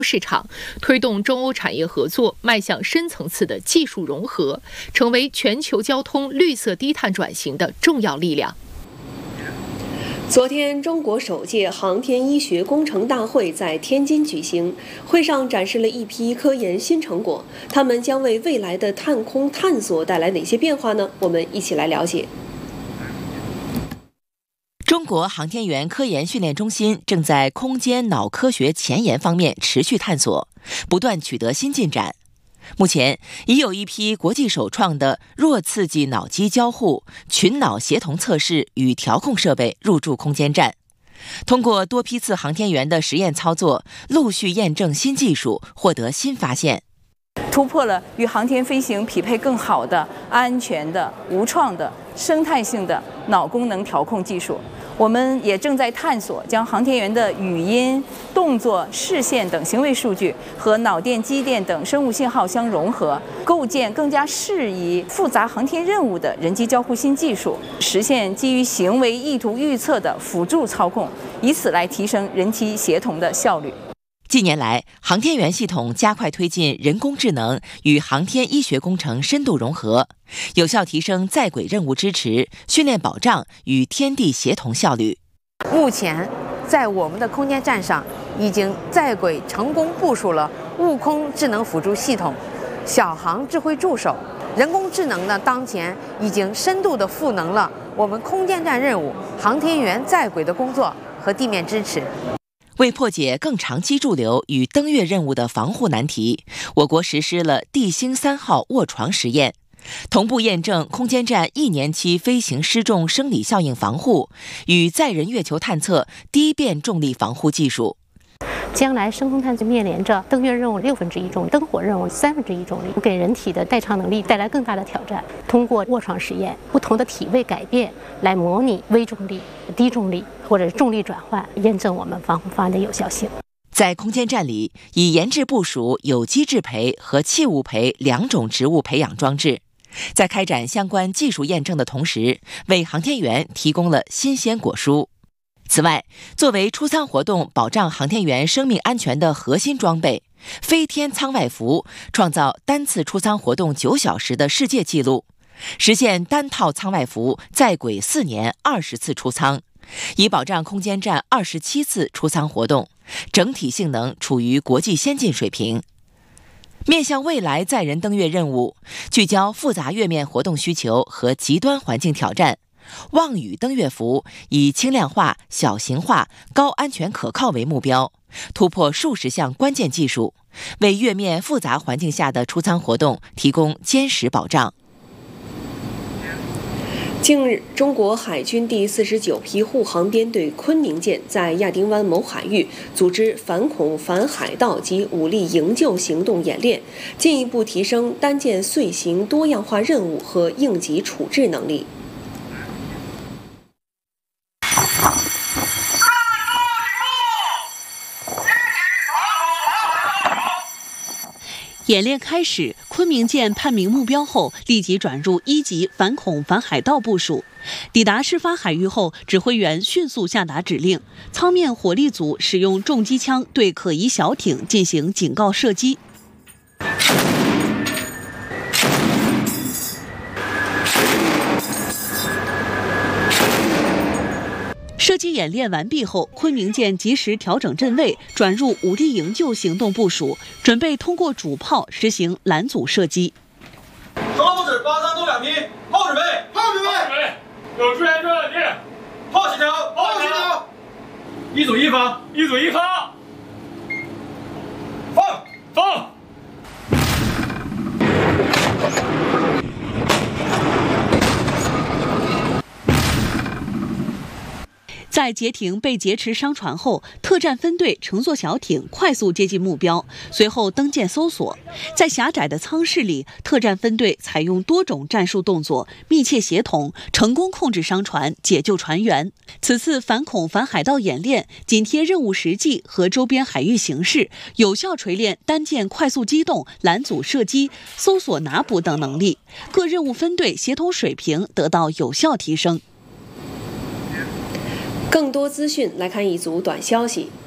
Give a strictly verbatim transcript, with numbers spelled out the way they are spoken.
市场，推动中欧产业合作迈向深层次的技术融合，成为全球交通绿色低碳转型的重要力量。 昨天，中国首届航天医学工程大会在天津举行，会上展示了一批科研新成果，它们将为未来的太空探索带来哪些变化呢？我们一起来了解。 中国航天员科研训练中心正在空间脑科学前沿方面持续探索，不断取得新进展。目前已有一批国际首创的弱刺激脑机交互、群脑协同测试与调控设备入驻空间站。通过多批次航天员的实验操作，陆续验证新技术，获得新发现， 突破了与航天飞行匹配更好的、安全的、无创的、生态性的脑功能调控技术。我们也正在探索将航天员的语音、动作、视线等行为数据和脑电、肌电等生物信号相融合，构建更加适宜复杂航天任务的人机交互新技术，实现基于行为意图预测的辅助操控，以此来提升人机协同的效率。 近年来，航天员系统加快推进人工智能与航天医学工程深度融合，有效提升在轨任务支持、训练保障与天地协同效率。 目前，在我们的空间站上，已经在轨成功部署了悟空智能辅助系统、小航智慧助手。人工智能呢，当前已经深度的赋能了我们空间站任务、航天员在轨的工作和地面支持。 为破解更长期驻留与登月任务的防护难题，我国实施了地星三号卧床实验，同步验证空间站一年期飞行失重生理效应防护与载人月球探测低变重力防护技术。 将来深空探测面临着登月任务六分之一重力、登火任务三分之一重力，给人体的代偿能力带来更大的挑战。通过卧床实验，不同的体位改变来模拟微重力、低重力或者重力转换，验证我们防护方案的有效性。 在空间站里，已研制部署有机质培和器物培两种植物培养装置，在开展相关技术验证的同时，为航天员提供了新鲜果蔬。此外，作为出舱活动保障航天员生命安全的核心装备，飞天舱外服创造单次出舱活动九小时的世界纪录，实现单套舱外服在轨四年二十次出舱，以保障空间站二十七次出舱活动，整体性能处于国际先进水平。面向未来载人登月任务，聚焦复杂月面活动需求和极端环境挑战，望宇登月服以轻量化、小型化、高安全可靠为目标，突破数十项关键技术，为月面复杂环境下的出舱活动提供坚实保障。 近日，中国海军第四十九批护航编队昆明舰在亚丁湾某海域组织反恐、反海盗及武力营救行动演练，进一步提升单舰遂行多样化任务和应急处置能力。 演练开始，昆明舰判明目标后，立即转入一级反恐反海盗部署。抵达事发海域后，指挥员迅速下达指令，舱面火力组使用重机枪对可疑小艇进行警告射击。射击演练完毕后，昆明舰及时调整阵位，转入武力营救行动部署，准备通过主炮实行拦阻射击。 双步指八三东两米，炮准备，炮准备，炮准备，有支援专案地，炮起调，炮起调，一组一发，一组一发，放放。 在截停被劫持商船后，特战分队乘坐小艇快速接近目标，随后登舰搜索。在狭窄的舱室里，特战分队采用多种战术动作，密切协同，成功控制商船，解救船员。此次反恐反海盗演练紧贴任务实际和周边海域形势，有效锤炼单舰快速机动、拦阻射击、搜索拿捕等能力，各任务分队协同水平得到有效提升。 更多资讯来看一组短消息。